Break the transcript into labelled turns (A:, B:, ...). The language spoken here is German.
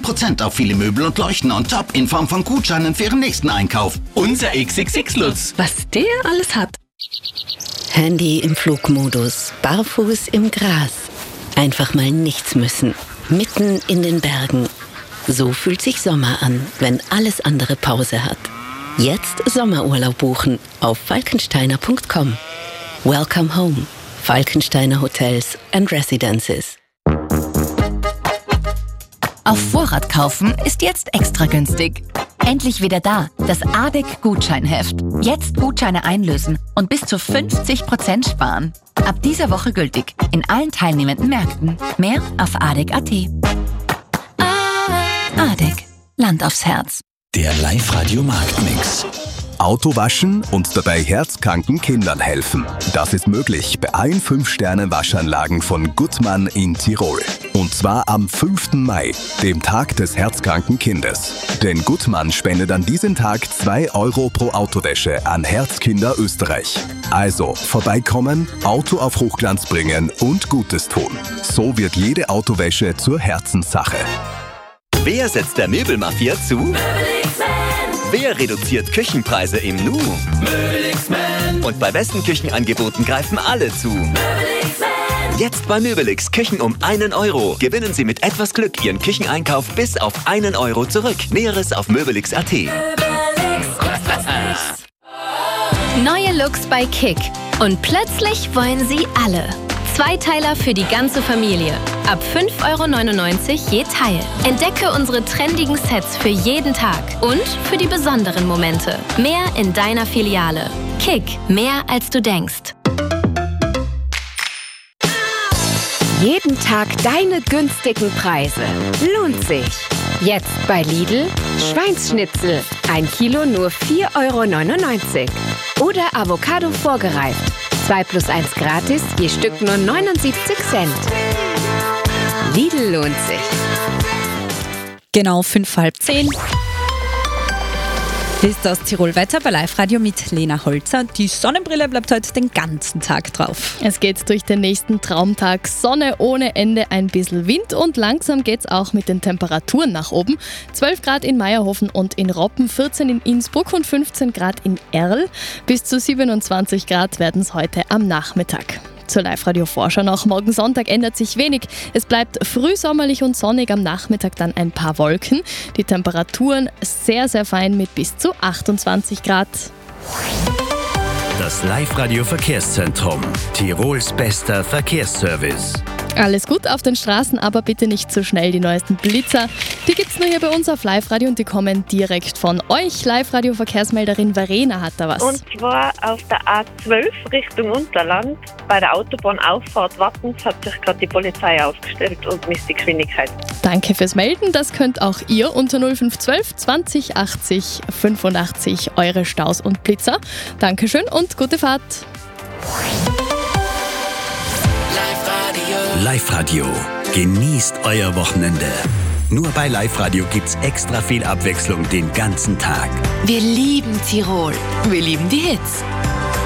A: 10% auf viele Möbel und Leuchten on top in Form von Gutscheinen für Ihren nächsten Einkauf.
B: Unser XXX-Lutz.
C: Was der alles hat.
D: Handy im Flugmodus, barfuß im Gras. Einfach mal nichts müssen. Mitten in den Bergen. So fühlt sich Sommer an, wenn alles andere Pause hat. Jetzt Sommerurlaub buchen auf falkensteiner.com. Welcome home. Falkensteiner Hotels and Residences.
E: Auf Vorrat kaufen ist jetzt extra günstig. Endlich wieder da, das ADEC-Gutscheinheft. Jetzt Gutscheine einlösen und bis zu 50% sparen. Ab dieser Woche gültig in allen teilnehmenden Märkten. Mehr auf adec.at. ADEC. Land aufs Herz.
B: Der Live-Radio-Marktmix.
F: Auto waschen und dabei herzkranken Kindern helfen. Das ist möglich bei allen 5-Sterne-Waschanlagen von Guttmann in Tirol. Und zwar am 5. Mai, dem Tag des herzkranken Kindes. Denn Guttmann spendet an diesem Tag 2 Euro pro Autowäsche an Herzkinder Österreich. Also vorbeikommen, Auto auf Hochglanz bringen und Gutes tun. So wird jede Autowäsche zur Herzenssache.
G: Wer setzt der Möbelmafia zu? Wer reduziert Küchenpreise im Nu? Und bei besten Küchenangeboten greifen alle zu. Jetzt bei Möbelix Küchen um 1 Euro. Gewinnen Sie mit etwas Glück Ihren Kücheneinkauf bis auf 1 Euro zurück. Näheres auf möbelix.at.
H: Neue Looks bei Kick. Und plötzlich wollen sie alle. Zweiteiler für die ganze Familie. Ab 5,99 € je Teil. Entdecke unsere trendigen Sets für jeden Tag und für die besonderen Momente. Mehr in deiner Filiale. Kick, mehr als du denkst.
I: Jeden Tag deine günstigen Preise. Lohnt sich. Jetzt bei Lidl Schweinsschnitzel. 1 Kilo nur 4,99 € Oder Avocado vorgereift. 2 + 1 gratis, je Stück nur 79 Cent. Lidl lohnt sich.
J: Genau 9:30. Ist aus Tirol weiter bei Live-Radio mit Lena Holzer. Die Sonnenbrille bleibt heute den ganzen Tag drauf.
K: Es geht durch den nächsten Traumtag. Sonne ohne Ende, ein bisschen Wind und langsam geht's auch mit den Temperaturen nach oben. 12 Grad in Meierhofen und in Roppen, 14 in Innsbruck und 15 Grad in Erl. Bis zu 27 Grad werden es heute am Nachmittag. Zur Live-Radio-Vorschau noch. Morgen Sonntag ändert sich wenig. Es bleibt frühsommerlich und sonnig, am Nachmittag dann ein paar Wolken. Die Temperaturen sehr, sehr fein mit bis zu 28 Grad.
B: Das Live-Radio-Verkehrszentrum. Tirols bester Verkehrsservice.
K: Alles gut auf den Straßen, aber bitte nicht zu schnell. Die neuesten Blitzer, die gibt's nur hier bei uns auf Live-Radio und die kommen direkt von euch. Live-Radio-Verkehrsmelderin Verena hat da was.
L: Und zwar auf der A12 Richtung Unterland. Bei der Autobahnauffahrt Wattens hat sich gerade die Polizei aufgestellt und misst die Geschwindigkeit.
K: Danke fürs Melden. Das könnt auch ihr unter 0512 20 80 85 eure Staus und Blitzer. Dankeschön und gute Fahrt.
B: Live-Radio. Genießt euer Wochenende. Nur bei Live-Radio gibt's extra viel Abwechslung den ganzen Tag.
E: Wir lieben Tirol. Wir lieben die Hits.